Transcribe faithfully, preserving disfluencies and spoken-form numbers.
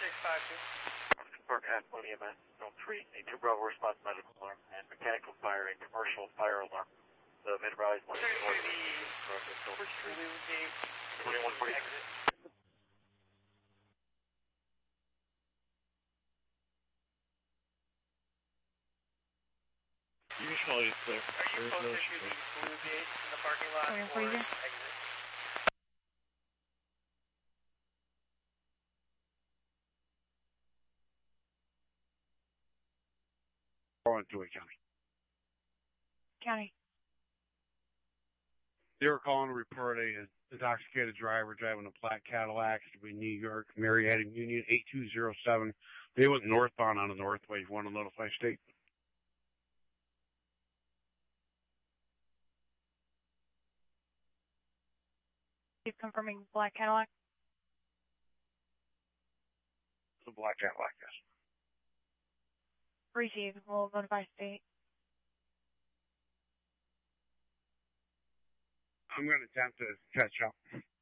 six five two. Park Athlone E M S, zone three, a two Bravo response medical alarm, and mechanical fire, a commercial fire alarm. The mid-rise one is north of north of Silver Street. twenty-one forty. Exit. Usually it's there. Are you closer to the blue gate in the parking lot Where- or where you? exit? Going to a county. County. They were calling to report a intoxicated driver driving a black Cadillac between New York, Marietta, and Union, eight two zero seven. They went northbound on the Northway. You want to notify state? Keep confirming black Cadillac. It's a black Cadillac, yes. Receive. We'll notify state. I'm going to attempt to catch up.